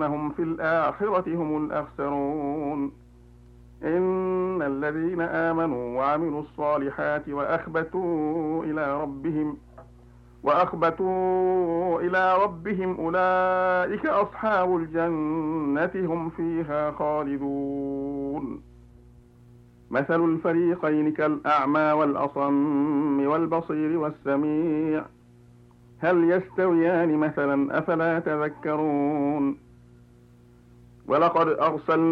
أنهم في الآخرة هم الأخسرون. إن الذين آمنوا وعملوا الصالحات وأخبتوا إلى ربهم أولئك أصحاب الجنة هم فيها خالدون. مثل الفريقين كالأعمى والأصم والبصير والسميع هل يستويان مثلا؟ أفلا تذكرون. ولقد أرسلنا